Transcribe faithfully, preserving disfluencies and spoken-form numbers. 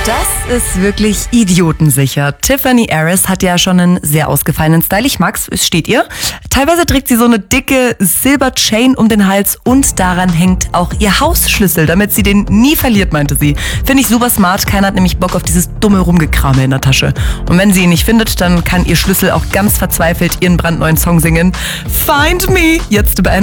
Das ist wirklich idiotensicher. Tiffany Harris hat ja schon einen sehr ausgefallenen Style. Ich mag's, es steht ihr. Teilweise trägt sie so eine dicke Silber-Chain um den Hals und daran hängt auch ihr Hausschlüssel, damit sie den nie verliert, meinte sie. Finde ich super smart. Keiner hat nämlich Bock auf dieses dumme Rumgekrame in der Tasche. Und wenn sie ihn nicht findet, dann kann ihr Schlüssel auch ganz verzweifelt ihren brandneuen Song singen. Find Me! Jetzt bei